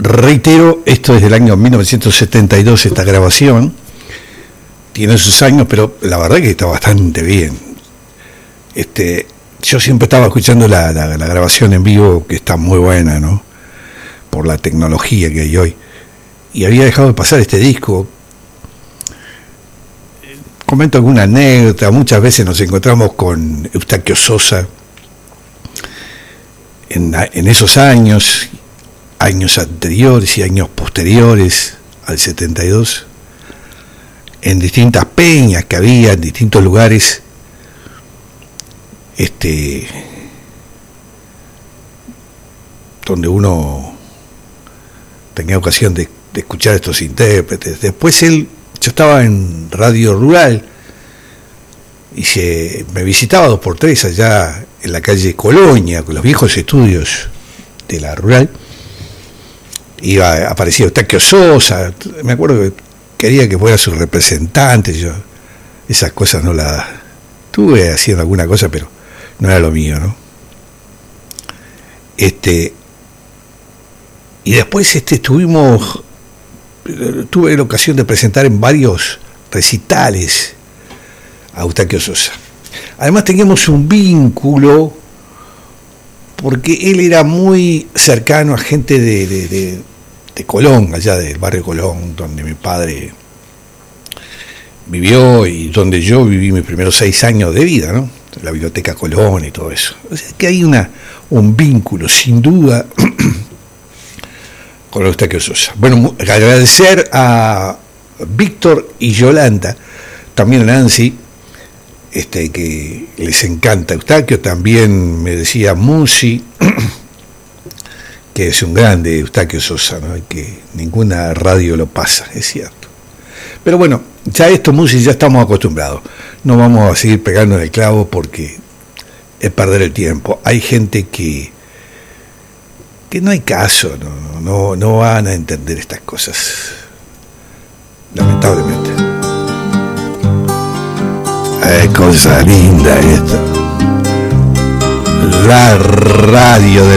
reitero, esto es del año 1972, esta grabación. Tiene sus años, pero la verdad que está bastante bien. Yo siempre estaba escuchando la grabación en vivo, que está muy buena, ¿no? Por la tecnología que hay hoy. Y había dejado de pasar este disco. Comento alguna anécdota. Muchas veces nos encontramos con Eustaquio Sosa en esos años anteriores y años posteriores al 72, en distintas peñas que había en distintos lugares, donde uno tenía ocasión de escuchar a estos intérpretes. Después yo estaba en Radio Rural y me visitaba 2x3 allá en la calle Colonia, con los viejos estudios de la Rural. Aparecía Eustaquio Sosa, me acuerdo que quería que fuera su representante. Yo esas cosas no las estuve haciendo, alguna cosa, pero no era lo mío, ¿no? Y después tuve la ocasión de presentar en varios recitales a Eustaquio Sosa. Además teníamos un vínculo porque él era muy cercano a gente de Colón, allá del barrio Colón, donde mi padre vivió y donde yo viví mis primeros 6 años de vida, ¿no? La biblioteca Colón y todo eso. O sea que hay un vínculo, sin duda, con Eustaquio Sosa. Bueno, agradecer a Víctor y Yolanda, también a Nancy, que les encanta Eustaquio. También me decía Musi, que es un grande Eustaquio Sosa, ¿no? Y que ninguna radio lo pasa, es cierto. Pero bueno, ya Musi, ya estamos acostumbrados. No vamos a seguir pegando en el clavo porque es perder el tiempo. Hay gente que no hay caso, no van a entender estas cosas, lamentablemente. Es cosa linda esta, la radio de